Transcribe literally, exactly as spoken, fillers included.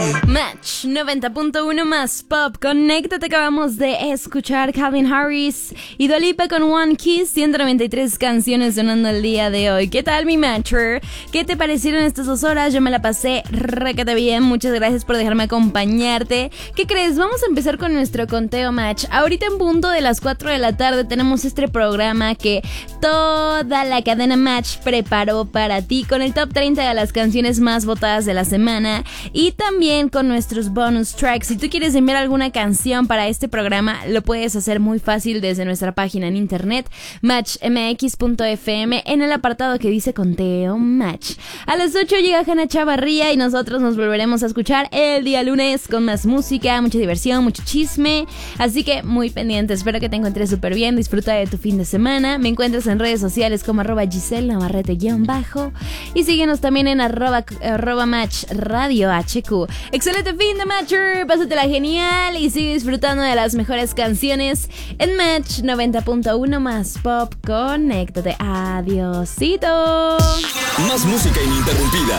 Match noventa punto uno más pop. Conéctate, acabamos de escuchar Calvin Harris y Dua Lipa con One Kiss. ciento noventa y tres canciones sonando el día de hoy. ¿Qué tal, mi matcher? ¿Qué te parecieron estas dos horas? Yo me la pasé requete bien. Muchas gracias por dejarme acompañarte. ¿Qué crees? Vamos a empezar con nuestro conteo match. Ahorita en punto de las cuatro de la tarde tenemos este programa que toda la cadena Match preparó para ti, con el top treinta de las canciones más votadas de la semana y también con nuestros bonus tracks. Si tú quieres enviar alguna canción para este programa, lo puedes hacer muy fácil desde nuestra página en internet match m x punto f m en el apartado que dice conteo match. A las ocho llega Hanna Chavarría y nosotros nos volveremos a escuchar el día lunes con más música, mucha diversión, mucho chisme, así que muy pendiente. Espero que te encuentres súper bien, disfruta de tu fin de semana. Me encuentras en redes sociales como arroba Giselle Navarrete guión bajo y síguenos también en arroba, arroba match radio hq. Excelente fin de matcher, pásatela genial y sigue disfrutando de las mejores canciones en Match noventa punto uno más pop. Conéctate, adiosito. Más música ininterrumpida.